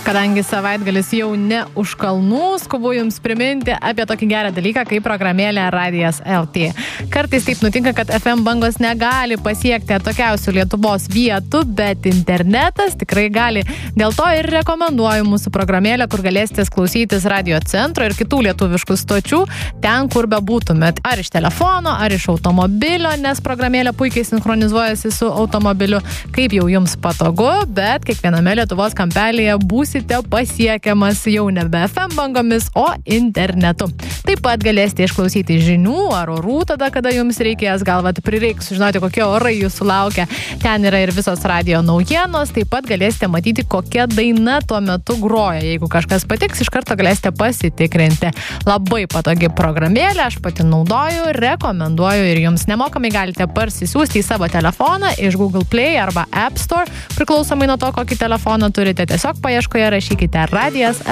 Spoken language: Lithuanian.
Kadangi savaitgalis jau ne už kalnų, skubu jums priminti apie tokį gerą dalyką kaip programėlė Radijas LT. Kartais taip nutinka, kad FM bangos negali pasiekti atokiausių Lietuvos vietų, bet internetas tikrai gali. Dėl to ir rekomenduoju mūsų programėlę, kur galėsite klausytis Radio Centro ir kitų lietuviškų stočių ten, kur bebūtumėt. Ar iš telefono, ar iš automobilio, nes programėlė puikiai sinchronizuojasi su automobiliu, kaip jau jums patogu, bet kiekviename Lietuvos kampelėje būsite pasiekiamas jau nebe FM bangomis, o internetu. Taip pat galėsite išklausyti žinių ar orų tada, kada jums reikės, gal prireiks sužinoti, kokie orai jūsų laukia. Ten yra ir visos radio naujienos, taip pat galėsite matyti, kokia daina tuo metu groja. Jeigu kažkas patiks, iš karto galėsite pasitikrinti. Labai patogi programėlė, aš pati naudoju, rekomenduoju ir jums nemokamai galite parsisiųsti į savo telefoną iš Google Play arba App Store, priklausomai nuo to, kokį telefoną turite. Tiesiog paieškoje rašykite Radijas